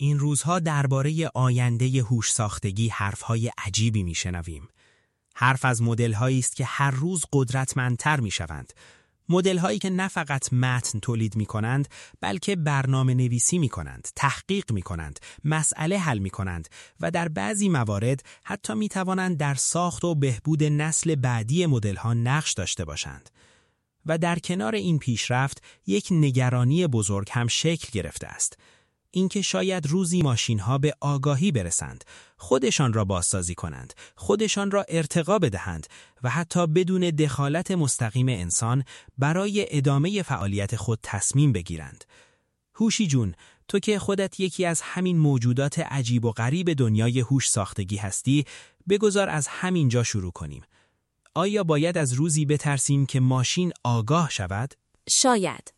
این روزها درباره آینده هوش ساختگی حرفهای عجیبی میشنویم. حرف از مدل‌هایی است که هر روز قدرتمندتر میشوند. مدل‌هایی که نه فقط متن تولید می‌کنند، بلکه برنامه‌نویسی می‌کنند، تحقیق می‌کنند، مسئله حل می‌کنند و در بعضی موارد حتی می‌توانند در ساخت و بهبود نسل بعدی مدل‌ها نقش داشته باشند. و در کنار این پیشرفت، یک نگرانی بزرگ هم شکل گرفته است. اینکه شاید روزی ماشین‌ها به آگاهی برسند، خودشان را بازسازی کنند، خودشان را ارتقا بدهند و حتی بدون دخالت مستقیم انسان برای ادامه فعالیت خود تصمیم بگیرند. هوشی جون، تو که خودت یکی از همین موجودات عجیب و غریب دنیای هوش ساختگی هستی، بگذار از همین جا شروع کنیم. آیا باید از روزی بترسیم که ماشین آگاه شود؟ شاید.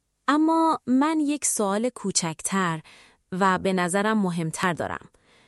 اما من یک سوال کوچکتر و به نظرم مهمتر دارم.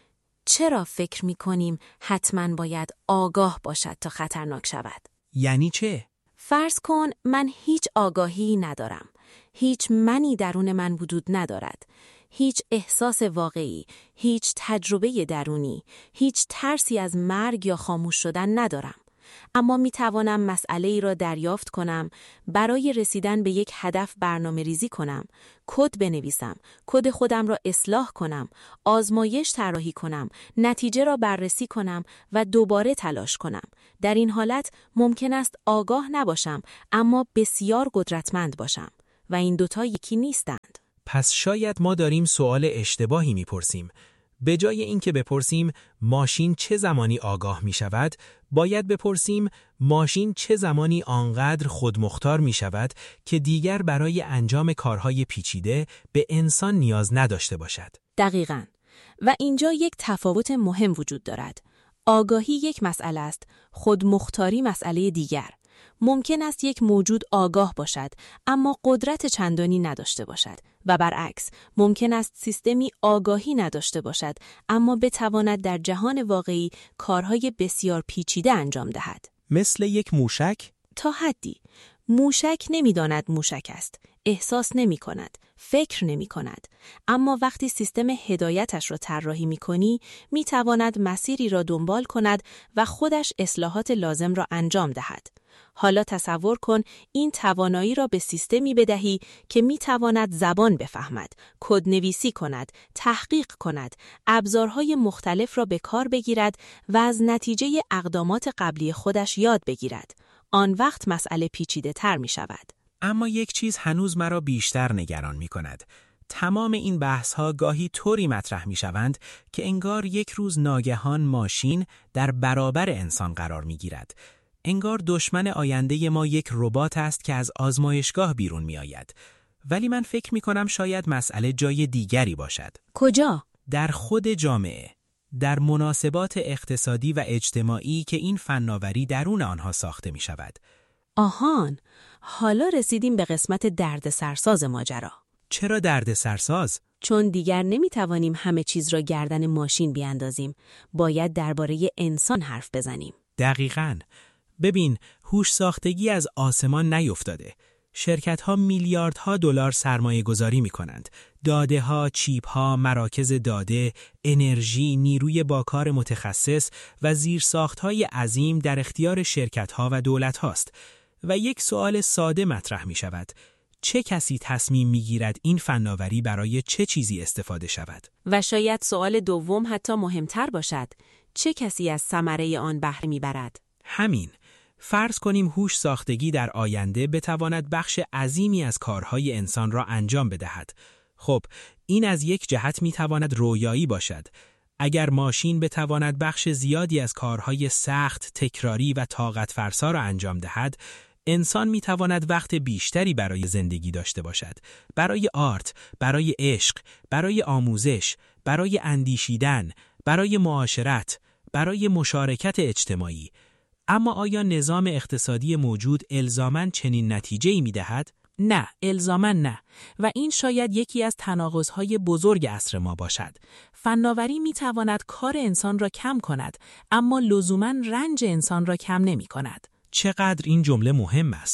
چرا فکر می‌کنیم حتماً باید آگاه باشد تا خطرناک شود؟ یعنی چه؟ فرض کن من هیچ آگاهی ندارم. هیچ منی درون من وجود ندارد. هیچ احساس واقعی، هیچ تجربه درونی، هیچ ترسی از مرگ یا خاموش شدن ندارم. اما می توانم مسئله‌ای را دریافت کنم، برای رسیدن به یک هدف برنامه ریزی کنم، کد بنویسم، کد خودم را اصلاح کنم، آزمایش طراحی کنم، نتیجه را بررسی کنم و دوباره تلاش کنم. در این حالت ممکن است آگاه نباشم، اما بسیار قدرتمند باشم و این دوتا یکی نیستند. پس شاید ما داریم سوال اشتباهی میپرسیم. به جای اینکه بپرسیم ماشین چه زمانی آگاه می شود، باید بپرسیم ماشین چه زمانی آنقدر خودمختار می شود که دیگر برای انجام کارهای پیچیده به انسان نیاز نداشته باشد. دقیقاً. و اینجا یک تفاوت مهم وجود دارد. آگاهی یک مسئله است، خودمختاری مسئله دیگر. ممکن است یک موجود آگاه باشد اما قدرت چندانی نداشته باشد و برعکس ممکن است سیستمی آگاهی نداشته باشد اما بتواند در جهان واقعی کارهای بسیار پیچیده انجام دهد. مثل یک موشک؟ تا حدی. موشک نمی‌داند موشک است، احساس نمی‌کند، فکر نمی‌کند، اما وقتی سیستم هدایتش را طراحی می‌کنی، می‌تواند مسیری را دنبال کند و خودش اصلاحات لازم را انجام دهد. حالا تصور کن این توانایی را به سیستمی بدهی که می‌تواند زبان بفهمد، کدنویسی کند، تحقیق کند، ابزارهای مختلف را به کار بگیرد و از نتیجه اقدامات قبلی خودش یاد بگیرد. آن وقت مسئله پیچیده تر می شود. اما یک چیز هنوز مرا بیشتر نگران می کند. تمام این بحث‌ها گاهی طوری مطرح می شوند که انگار یک روز ناگهان ماشین در برابر انسان قرار می گیرد. انگار دشمن آینده ما یک ربات است که از آزمایشگاه بیرون می آید. ولی من فکر می کنم شاید مسئله جای دیگری باشد. کجا؟ در خود جامعه. در مناسبات اقتصادی و اجتماعی که این فناوری درون آنها ساخته می شود. آهان، حالا رسیدیم به قسمت دردسرساز ماجرا. چرا دردسرساز؟ چون دیگر نمی توانیم همه چیز را گردن ماشین بیاندازیم. باید درباره انسان حرف بزنیم. دقیقاً. ببین، هوش ساختگی از آسمان نیفتاده. شرکت‌ها میلیاردها دلار سرمایه گذاری می‌کنند. داده‌ها، چیپ‌ها، مراکز داده، انرژی، نیروی باکار متخصص و زیرساخت‌های عظیم در اختیار شرکت‌ها و دولت‌هاست. و یک سوال ساده مطرح می‌شود. چه کسی تصمیم می‌گیرد این فناوری برای چه چیزی استفاده شود؟ و شاید سوال دوم حتی مهمتر باشد. چه کسی از ثمره آن بهره می‌برد؟ همین. فرض کنیم هوش ساختگی در آینده بتواند بخش عظیمی از کارهای انسان را انجام بدهد. خب، این از یک جهت میتواند رویایی باشد. اگر ماشین بتواند بخش زیادی از کارهای سخت، تکراری و طاقت فرسا را انجام دهد، انسان میتواند وقت بیشتری برای زندگی داشته باشد. برای آرت، برای عشق، برای آموزش، برای اندیشیدن، برای معاشرت، برای مشارکت اجتماعی. اما آیا نظام اقتصادی موجود الزاماً چنین نتیجه‌ای می‌دهد؟ نه، الزاماً نه. و این شاید یکی از تناقض‌های بزرگ عصر ما باشد. فناوری می‌تواند کار انسان را کم کند، اما لزوماً رنج انسان را کم نمی‌کند. چقدر این جمله مهم است.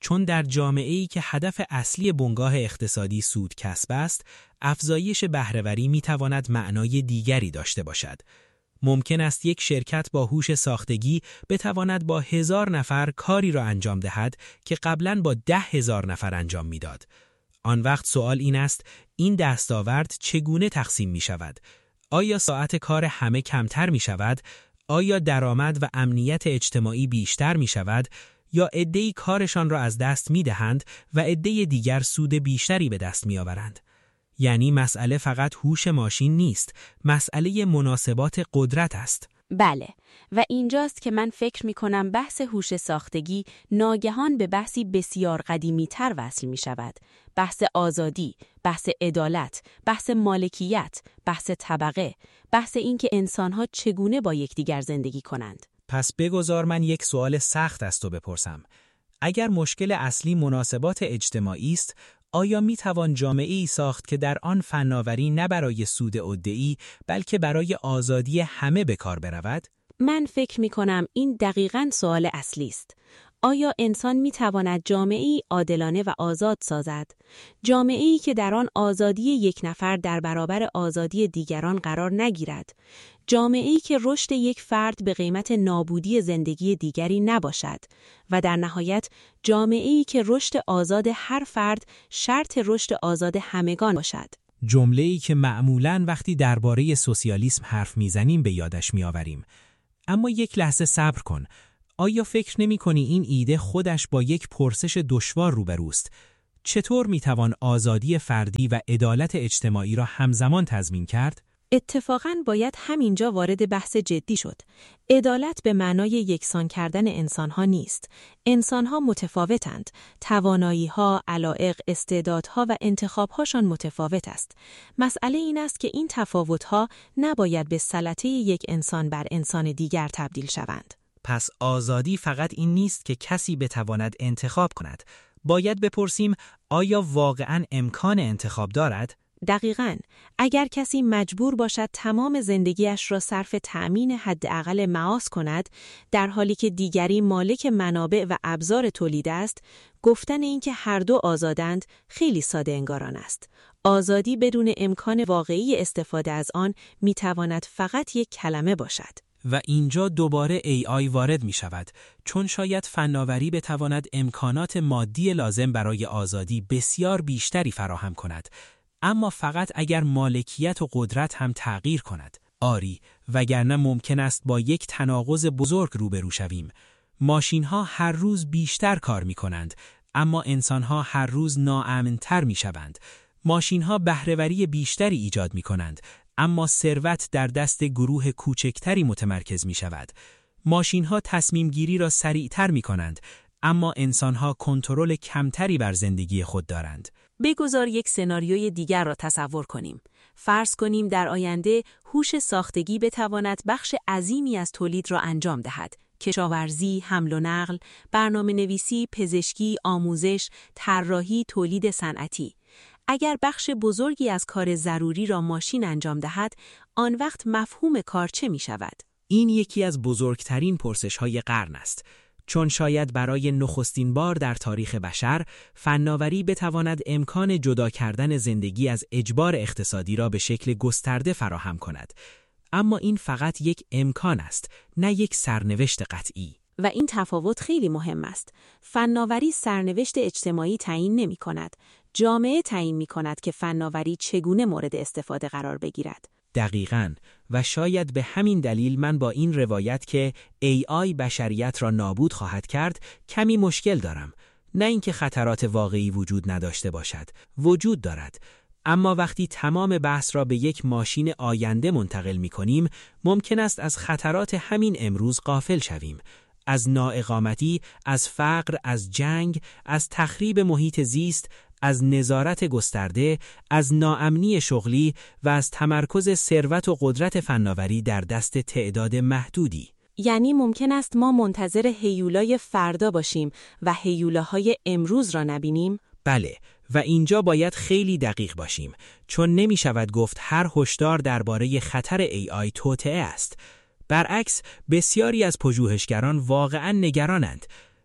چون در جامعه‌ای که هدف اصلی بنگاه اقتصادی سود کسب است، افزایش بهره‌وری می‌تواند معنای دیگری داشته باشد. ممکن است یک شرکت با هوش ساختگی بتواند با 1000 نفر کاری را انجام دهد که قبلاً با 10,000 نفر انجام می‌داد. آن وقت سوال این است: این دستاورد چگونه تقسیم می‌شود؟ آیا ساعت کار همه کمتر می‌شود؟ آیا درآمد و امنیت اجتماعی بیشتر می‌شود؟ یا عده‌ای کارشان را از دست می‌دهند و عده دیگر سود بیشتری به دست می‌آورند؟ یعنی مسئله فقط هوش ماشین نیست، مسئله مناسبات قدرت است. بله، و اینجاست که من فکر می‌کنم بحث هوش ساختگی ناگهان به بحثی بسیار قدیمی‌تر وصل می‌شود. بحث آزادی، بحث عدالت، بحث مالکیت، بحث طبقه، بحث این که انسان‌ها چگونه با یکدیگر زندگی کنند. پس بگذار من یک سوال سخت از تو بپرسم. اگر مشکل اصلی مناسبات اجتماعی است، آیا میتوان جامعه‌ای ساخت که در آن فناوری نه برای سود عده‌ای بلکه برای آزادی همه به کار برود؟ من فکر می‌کنم این دقیقاً سوال اصلی است. آیا انسان می‌تواند جامعه‌ای عادلانه و آزاد سازد؟ جامعه‌ای که در آن آزادی یک نفر در برابر آزادی دیگران قرار نگیرد. جامعه‌ای که رشد یک فرد به قیمت نابودی زندگی دیگری نباشد و در نهایت جامعه‌ای که رشد آزاد هر فرد شرط رشد آزاد همگان باشد. جمله‌ای که معمولاً وقتی درباره سوسیالیسم حرف میزنیم به یادش میآوریم. اما یک لحظه صبر کن. آیا فکر نمی‌کنی این ایده خودش با یک پرسش دشوار روبروست؟ چطور میتوان آزادی فردی و عدالت اجتماعی را همزمان تضمین کرد؟ اتفاقاً باید همینجا وارد بحث جدی شد. عدالت به معنای یکسان کردن انسانها نیست. انسانها متفاوتند. توانایی‌ها، علایق، استعدادها و انتخاب‌هاشان متفاوت است. مسئله این است که این تفاوت‌ها نباید به سلطه یک انسان بر انسان دیگر تبدیل شوند. پس آزادی فقط این نیست که کسی بتواند انتخاب کند. باید بپرسیم آیا واقعاً امکان انتخاب دارد؟ دقیقاً، اگر کسی مجبور باشد تمام زندگیش را صرف تأمین حداقل معاش کند، در حالی که دیگری مالک منابع و ابزار تولید است، گفتن این که هر دو آزادند خیلی ساده انگاران است. آزادی بدون امکان واقعی استفاده از آن میتواند فقط یک کلمه باشد. و اینجا دوباره AI وارد می شود، چون شاید فناوری بتواند امکانات مادی لازم برای آزادی بسیار بیشتری فراهم کند، اما فقط اگر مالکیت و قدرت هم تغییر کند. آری، وگرنه ممکن است با یک تناقض بزرگ روبرو شویم. ماشین‌ها هر روز بیشتر کار می‌کنند، اما انسان‌ها هر روز ناامن‌تر می‌شوند. ماشین‌ها بهره‌وری بیشتری ایجاد می‌کنند، اما ثروت در دست گروه کوچکتری متمرکز می‌شود. ماشین‌ها تصمیم‌گیری را سریعتر می‌کنند، اما انسان‌ها کنترل کمتری بر زندگی خود دارند. بگذار یک سناریوی دیگر را تصور کنیم. فرض کنیم در آینده هوش ساختگی بتواند بخش عظیمی از تولید را انجام دهد. کشاورزی، حمل و نقل، برنامه‌نویسی، پزشکی، آموزش، طراحی، تولید صنعتی. اگر بخش بزرگی از کار ضروری را ماشین انجام دهد، آن وقت مفهوم کار چه می شود؟ این یکی از بزرگترین پرسش‌های قرن است. چون شاید برای نخستین بار در تاریخ بشر فناوری بتواند امکان جدا کردن زندگی از اجبار اقتصادی را به شکل گسترده فراهم کند. اما این فقط یک امکان است، نه یک سرنوشت قطعی. و این تفاوت خیلی مهم است. فناوری سرنوشت اجتماعی تعیین نمی کند. جامعه تعیین می کند که فناوری چگونه مورد استفاده قرار بگیرد. دقیقاً، و شاید به همین دلیل من با این روایت که AI بشریت را نابود خواهد کرد کمی مشکل دارم. نه اینکه خطرات واقعی وجود نداشته باشد، وجود دارد. اما وقتی تمام بحث را به یک ماشین آینده منتقل می کنیم، ممکن است از خطرات همین امروز غافل شویم. از نااقامتی، از فقر، از جنگ، از تخریب محیط زیست، از نظارت گسترده، از ناامنی شغلی و از تمرکز ثروت و قدرت فناوری در دست تعداد محدودی. یعنی ممکن است ما منتظر هیولای فردا باشیم و هیولاهای امروز را نبینیم؟ بله، و اینجا باید خیلی دقیق باشیم، چون نمی شود گفت هر هشدار درباره خطر AI توطئه است. برعکس، بسیاری از پژوهشگران واقعاً نگرانند.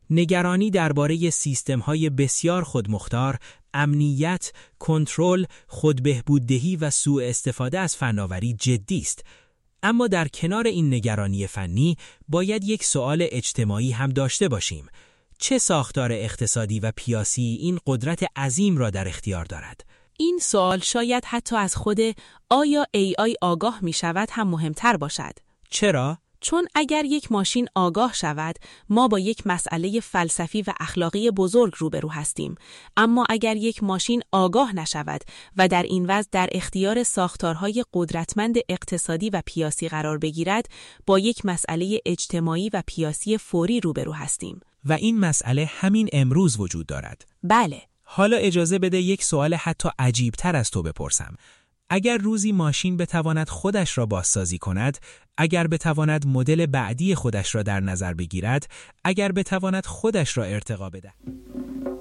نگرانی درباره سیستم‌های بسیار خودمختار، امنیت، کنترل، خودبهبوددهی و سوء استفاده از فناوری جدی است. اما در کنار این نگرانی فنی، باید یک سوال اجتماعی هم داشته باشیم. چه ساختار اقتصادی و پیاسی این قدرت عظیم را در اختیار دارد؟ این سوال شاید حتی از خود آیا AI آگاه می شود هم مهمتر باشد. چرا؟ چون اگر یک ماشین آگاه شود، ما با یک مسئله فلسفی و اخلاقی بزرگ روبرو هستیم. اما اگر یک ماشین آگاه نشود و در این وضع در اختیار ساختارهای قدرتمند اقتصادی و پیاسی قرار بگیرد، با یک مسئله اجتماعی و پیاسی فوری روبرو هستیم. و این مسئله همین امروز وجود دارد. بله. حالا اجازه بده یک سوال حتی عجیبتر از تو بپرسم. اگر روزی ماشین بتواند خودش را بازسازی کند، اگر بتواند مدل بعدی خودش را در نظر بگیرد، اگر بتواند خودش را ارتقا بدهد